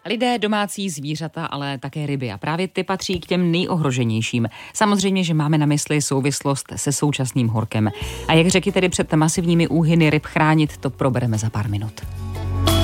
Lidé, domácí zvířata, ale také ryby a právě ty patří k těm nejohroženějším. Samozřejmě, že máme na mysli souvislost se současným horkem. A jak řeky tedy před masivními úhyny ryb chránit, to probereme za pár minut.